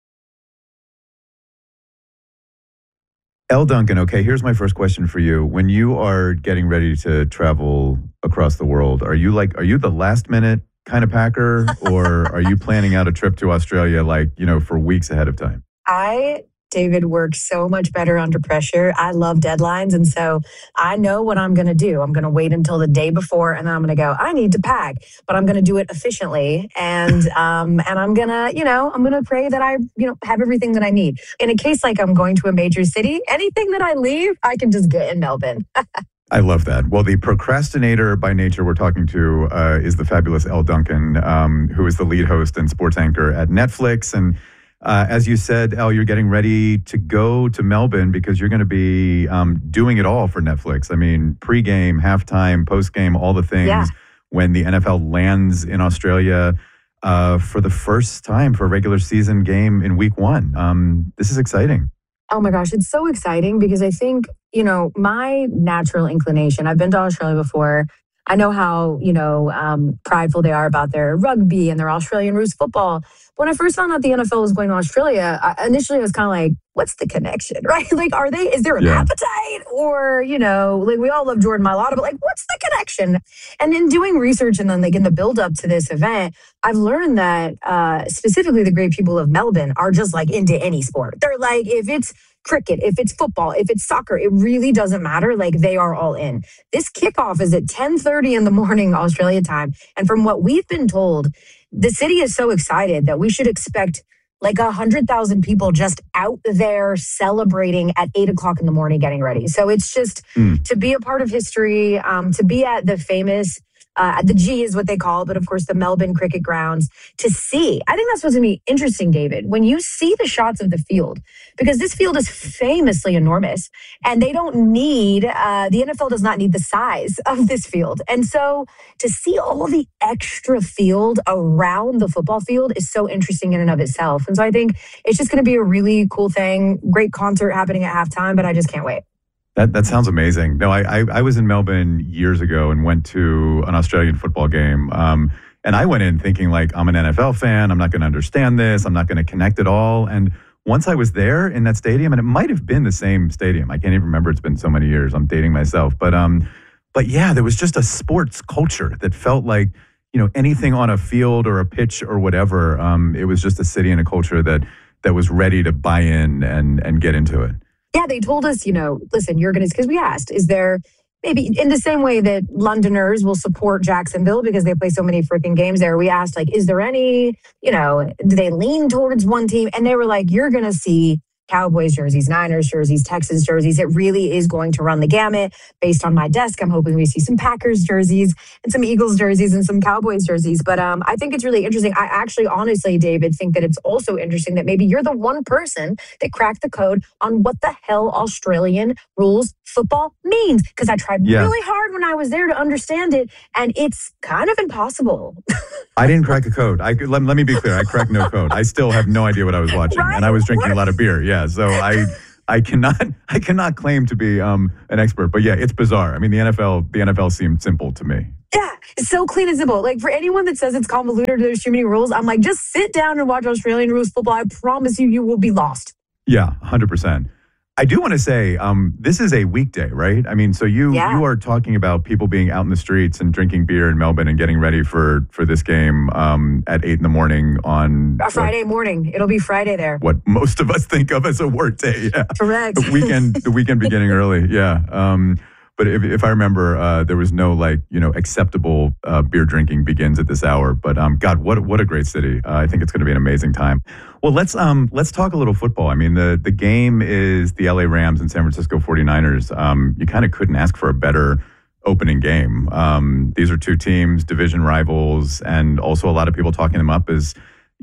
Elle Duncan, okay, here's my first question for you. When you are getting ready to travel across the world, are you the last minute kind of packer, or are you planning out a trip to Australia for weeks ahead of time? David, works so much better under pressure. I love deadlines. And so I know what I'm going to do. I'm going to wait until the day before, and then I'm going to go, I need to pack, but I'm going to do it efficiently. And I'm going to pray that I, have everything that I need. In a case like I'm going to a major city, anything that I leave, I can just get in Melbourne. I love that. Well, the procrastinator by nature we're talking to is the fabulous Elle Duncan, who is the lead host and sports anchor at Netflix. And as you said, Elle, you're getting ready to go to Melbourne because you're going to be doing it all for Netflix. I mean, pregame, halftime, postgame, all the things when the NFL lands in Australia for the first time for a regular season game in week 1. This is exciting. Oh my gosh, it's so exciting because I think, my natural inclination, I've been to Australia before. I know how, prideful they are about their rugby and their Australian roots football. When I first found out the NFL was going to Australia, initially I was kind of like, what's the connection, right? Like, is there an appetite? Or, we all love Jordan Mailata, but what's the connection? And in doing research and then in the build up to this event, I've learned that specifically the great people of Melbourne are just into any sport. They're like, if it's cricket, if it's football, if it's soccer, it really doesn't matter. They are all in. This kickoff is at 10:30 in the morning, Australia time. And from what we've been told, the city is so excited that we should expect 100,000 people just out there celebrating at 8:00 in the morning, getting ready. So it's just to be a part of history, to be at the famous the G is what they call it, but of course the Melbourne Cricket Grounds, to see. I think that's what's going to be interesting, David, when you see the shots of the field, because this field is famously enormous, and they don't need, the NFL does not need the size of this field. And so to see all the extra field around the football field is so interesting in and of itself. And so I think it's just going to be a really cool thing, great concert happening at halftime, but I just can't wait. That sounds amazing. No, I was in Melbourne years ago and went to an Australian football game. And I went in thinking I'm an NFL fan. I'm not going to understand this. I'm not going to connect at all. And once I was there in that stadium, and it might have been the same stadium. I can't even remember. It's been so many years. I'm dating myself. But yeah, there was just a sports culture that felt like, anything on a field or a pitch or whatever. It was just a city and a culture that was ready to buy in and get into it. Yeah, they told us, listen, you're going to, because we asked, is there maybe in the same way that Londoners will support Jacksonville because they play so many freaking games there. We asked, like, is there any, do they lean towards one team? And they were like, you're going to see Cowboys jerseys, Niners jerseys, Texans jerseys. It really is going to run the gamut. Based on my desk, I'm hoping we see some Packers jerseys and some Eagles jerseys and some Cowboys jerseys. But I think it's really interesting. I actually, honestly, David, think that it's also interesting that maybe you're the one person that cracked the code on what the hell Australian rules football means. Because I tried really hard when I was there to understand it, and it's kind of impossible. I didn't crack a code. Let me be clear. I cracked no code. I still have no idea what I was watching, and I was drinking a lot of beer. Yeah, so I cannot claim to be an expert. But yeah, it's bizarre. I mean, the NFL seemed simple to me. Yeah, it's so clean and simple. Like, for anyone that says it's convoluted or there's too many rules, I'm like, just sit down and watch Australian rules football. I promise you will be lost. Yeah, 100%. I do want to say, this is a weekday, right? I mean, so you are talking about people being out in the streets and drinking beer in Melbourne and getting ready for this game at 8 a.m. on a Friday morning. It'll be Friday there. What most of us think of as a work day. Yeah. Correct. The weekend beginning early. Yeah. But if I remember, there was no acceptable beer drinking begins at this hour. But God, what a great city! I think it's going to be an amazing time. Well, let's talk a little football. I mean, the game is the LA Rams and San Francisco 49ers. You kind of couldn't ask for a better opening game. These are two teams, division rivals, and also a lot of people talking them up as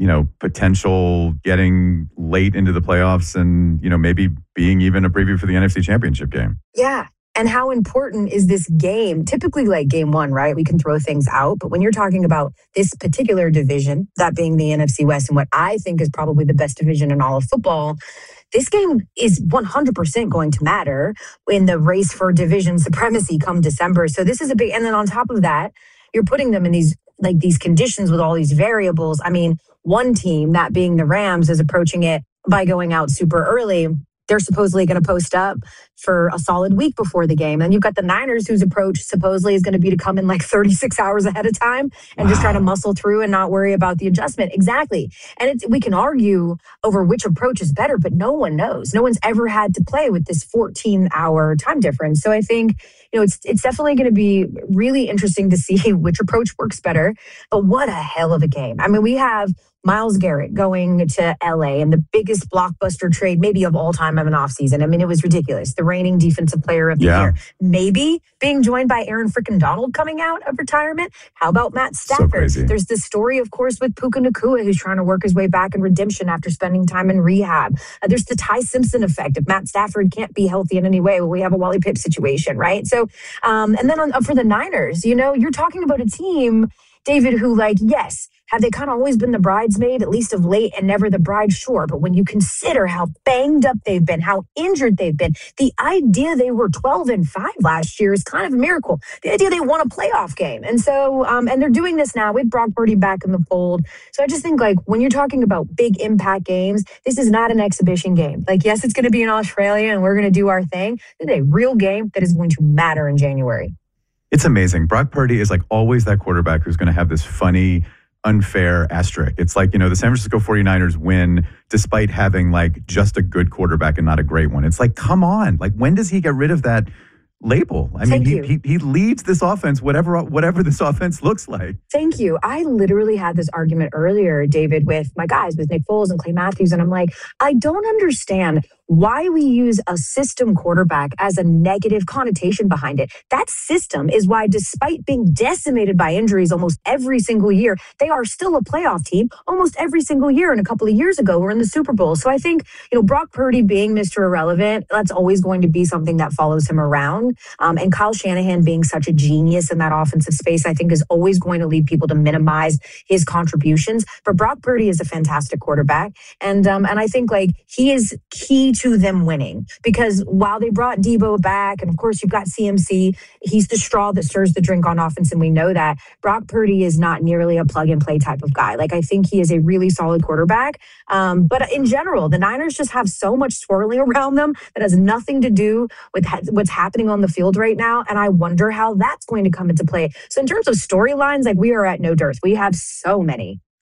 potential getting late into the playoffs and maybe being even a preview for the NFC Championship game. Yeah. And how important is this game? Typically, like game one, right? We can throw things out. But when you're talking about this particular division, that being the NFC West, and what I think is probably the best division in all of football, this game is 100% going to matter in the race for division supremacy come December. So this is a big, and then on top of that, you're putting them in these conditions with all these variables. I mean, one team, that being the Rams, is approaching it by going out super early. They're supposedly going to post up for a solid week before the game. And you've got the Niners, whose approach supposedly is going to be to come in like 36 hours ahead of time and just try to muscle through and not worry about the adjustment. Exactly. And we can argue over which approach is better, but no one knows. No one's ever had to play with this 14-hour time difference. So I think, it's definitely going to be really interesting to see which approach works better. But what a hell of a game. I mean, we have Myles Garrett going to LA and the biggest blockbuster trade maybe of all time of an offseason. I mean, it was ridiculous. The reigning defensive player of the year. Maybe being joined by Aaron frickin' Donald coming out of retirement. How about Matt Stafford? So there's this story, of course, with Puka Nacua, who's trying to work his way back in redemption after spending time in rehab. There's the Ty Simpson effect. If Matt Stafford can't be healthy in any way, well, we have a Wally Pipp situation, right? So, and then for the Niners, you're talking about a team, David, who yes, have they kind of always been the bridesmaid, at least of late, and never the bride? Sure. But when you consider how banged up they've been, how injured they've been, the idea they were 12-5 last year is kind of a miracle. The idea they won a playoff game. And so, and they're doing this now with Brock Purdy back in the fold. So I just think when you're talking about big impact games, this is not an exhibition game. Yes, it's going to be in Australia and we're going to do our thing. This is a real game that is going to matter in January. It's amazing. Brock Purdy is always that quarterback who's going to have this funny, unfair asterisk. It's the San Francisco 49ers win despite having just a good quarterback and not a great one. It's come on. When does he get rid of that label? I mean, he leads this offense, whatever this offense looks like. Thank you. I literally had this argument earlier, David, with my guys, with Nick Foles and Clay Matthews, and I'm like, I don't understand why we use a system quarterback as a negative connotation behind it. That system is why, despite being decimated by injuries almost every single year, they are still a playoff team almost every single year. And a couple of years ago, we're in the Super Bowl. So I think, Brock Purdy being Mr. Irrelevant, that's always going to be something that follows him around. And Kyle Shanahan being such a genius in that offensive space, I think is always going to lead people to minimize his contributions. But Brock Purdy is a fantastic quarterback. And I think he is key to them winning, because while they brought Debo back, and of course you've got CMC, he's the straw that stirs the drink on offense, and we know that. Brock Purdy is not nearly a plug and play type of guy. I think he is a really solid quarterback. But in general, the Niners just have so much swirling around them that has nothing to do with what's happening on the field right now. And I wonder how that's going to come into play. So in terms of storylines, we are at no dearth. We have so many.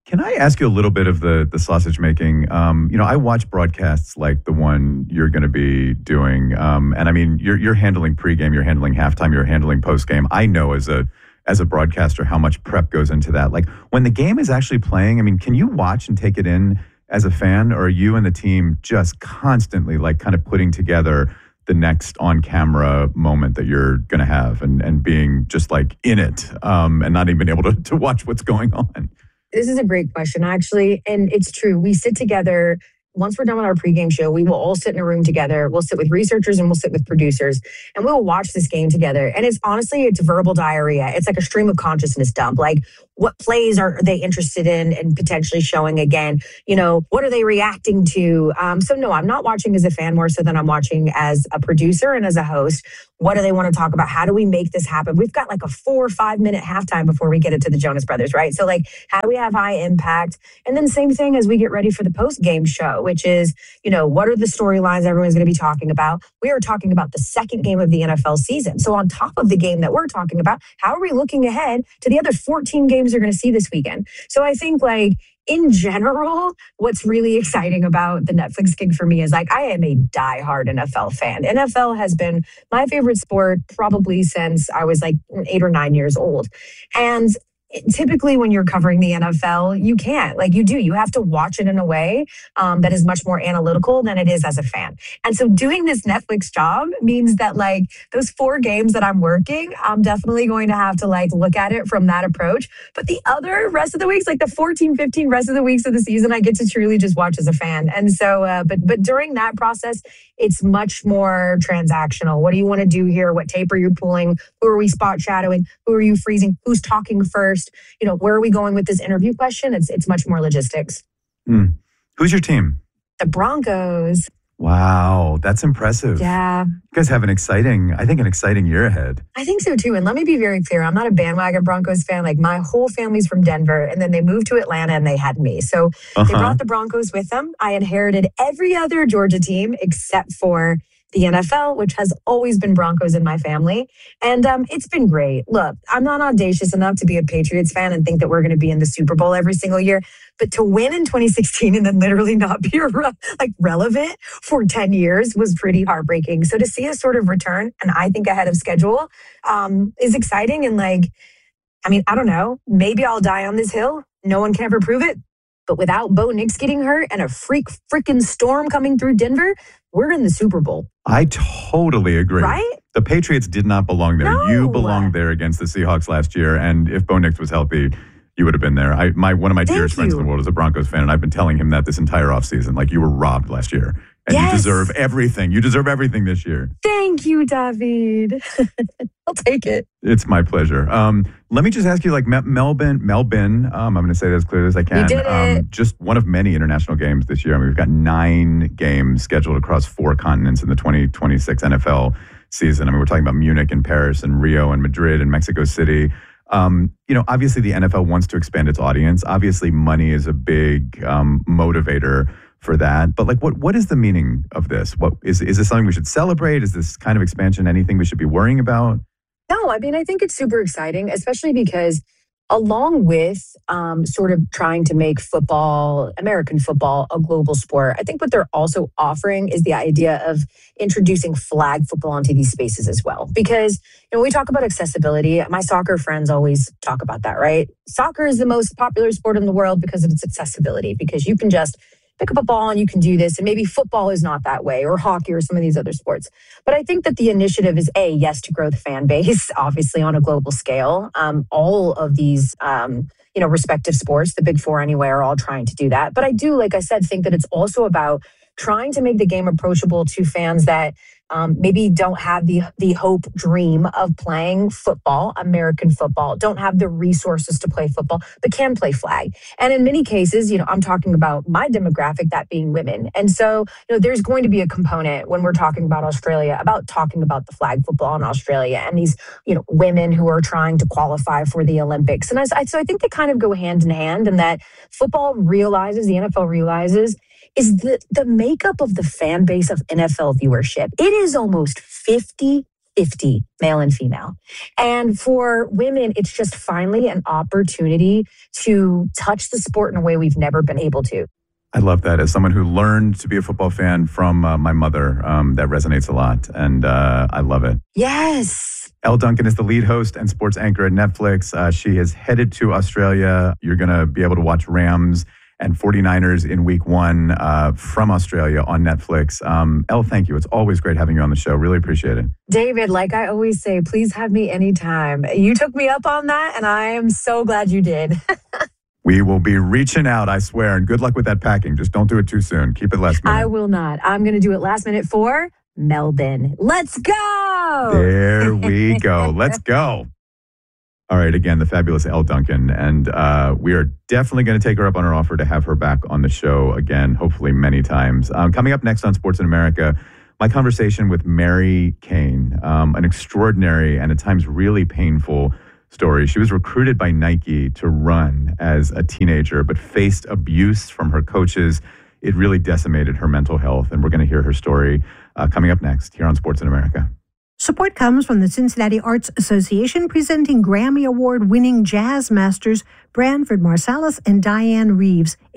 Can I ask you a little bit of the sausage making? I watch broadcasts like the one you're going to be doing, and I mean, you're handling pregame, you're handling halftime, you're handling postgame. I know as a broadcaster how much prep goes into that. Like when the game is actually playing, I mean, can you watch and take it in as a fan, or are you and the team just constantly like kind of putting together the next on-camera moment that you're going to have and being just like in it and not even able to watch what's going on? This is a great question, actually. And it's true. We sit together. Once we're done with our pregame show, we will all sit in a room together. We'll sit with researchers and we'll sit with producers and we'll watch this game together. And it's verbal diarrhea. It's like a stream of consciousness dump. Like, what plays are they interested in and potentially showing again? What are they reacting to? So no, I'm not watching as a fan more so than I'm watching as a producer and as a host. What do they want to talk about? How do we make this happen? We've got like a 4 or 5 minute halftime before we get it to the Jonas Brothers, right? So like, how do we have high impact? And then same thing as we get ready for the post-game show, which is, what are the storylines everyone's going to be talking about? We are talking about the second game of the NFL season. So on top of the game that we're talking about, how are we looking ahead to the other 14 games you're going to see this weekend? So I think like, in general, what's really exciting about the Netflix gig for me is like, I am a diehard NFL fan. NFL has been my favorite sport probably since I was like 8 or 9 years old. And typically when you're covering the NFL, you can't. Like you have to watch it in a way that is much more analytical than it is as a fan. And so doing this Netflix job means that like those 4 games that I'm working, I'm definitely going to have to like look at it from that approach. But the other rest of the weeks, like the 14, 15 rest of the weeks of the season, I get to truly just watch as a fan. And so, but during that process, it's much more transactional. What do you want to do here? What tape are you pulling? Who are we spot shadowing? Who are you freezing? Who's talking first? Where are we going with this interview question? It's much more logistics. Who's your team? The Broncos. Wow, that's impressive. Yeah. You guys have an exciting year ahead. I think so too. And let me be very clear. I'm not a bandwagon Broncos fan. Like my whole family's from Denver and then they moved to Atlanta and they had me. So they brought the Broncos with them. I inherited every other Georgia team except for the NFL, which has always been Broncos in my family. And it's been great. Look, I'm not audacious enough to be a Patriots fan and think that we're going to be in the Super Bowl every single year. But to win in 2016 and then literally not be relevant for 10 years was pretty heartbreaking. So to see us sort of return, and I think ahead of schedule, is exciting. And I don't know, maybe I'll die on this hill. No one can ever prove it. But without Bo Nix getting hurt and a freaking storm coming through Denver, we're in the Super Bowl. I totally agree. Right? The Patriots did not belong there. No. You belonged there against the Seahawks last year. And if Bo Nix was healthy, you would have been there. One of my dearest friends in the world is a Broncos fan, and I've been telling him that this entire offseason. Like, you were robbed last year. And you deserve everything. You deserve everything this year. Thank you, David. I'll take it. It's my pleasure. Let me just ask you, like, Melbourne, I'm going to say that as clearly as I can. You did it. Just one of many international games this year. I mean, we've got 9 games scheduled across 4 continents in the 2026 NFL season. I mean, we're talking about Munich and Paris and Rio and Madrid and Mexico City. Obviously the NFL wants to expand its audience. Obviously money is a big motivator for that. But like, what is the meaning of this? What is this something we should celebrate? Is this kind of expansion anything we should be worrying about? No, I mean, I think it's super exciting, especially because along with sort of trying to make football, American football, a global sport, I think what they're also offering is the idea of introducing flag football into these spaces as well. Because, we talk about accessibility. My soccer friends always talk about that, right? Soccer is the most popular sport in the world because of its accessibility, because you can just pick up a ball and you can do this. And maybe football is not that way, or hockey or some of these other sports. But I think that the initiative is yes, to grow the fan base, obviously on a global scale. All of these, respective sports, the big 4 anyway, are all trying to do that. But I do, like I said, think that it's also about trying to make the game approachable to fans that maybe don't have the hope dream of playing football, American football, don't have the resources to play football, but can play flag. And in many cases, I'm talking about my demographic, that being women. And so, there's going to be a component when we're talking about Australia, about talking about the flag football in Australia and these, women who are trying to qualify for the Olympics. And so I think they kind of go hand in hand, and that football realizes, the NFL realizes, is the makeup of the fan base of NFL viewership. It is almost 50-50 50, male and female. And for women, it's just finally an opportunity to touch the sport in a way we've never been able to. I love that. As someone who learned to be a football fan from my mother, that resonates a lot, and I love it. Yes. Elle Duncan is the lead host and sports anchor at Netflix. She is headed to Australia. You're going to be able to watch Rams and 49ers in week 1 from Australia on Netflix. Elle, thank you. It's always great having you on the show. Really appreciate it. David, like I always say, please have me anytime. You took me up on that, and I am so glad you did. We will be reaching out, I swear, and good luck with that packing. Just don't do it too soon. Keep it last minute. I will not. I'm going to do it last minute for Melbourne. Let's go! There we go. Let's go. All right, again, the fabulous Elle Duncan. And we are definitely going to take her up on her offer to have her back on the show again, hopefully many times. Coming up next on Sports in America, my conversation with Mary Cain, an extraordinary and at times really painful story. She was recruited by Nike to run as a teenager, but faced abuse from her coaches. It really decimated her mental health, and we're going to hear her story coming up next here on Sports in America. Support comes from the Cincinnati Arts Association, presenting Grammy Award-winning jazz masters Branford Marsalis and Diane Reeves.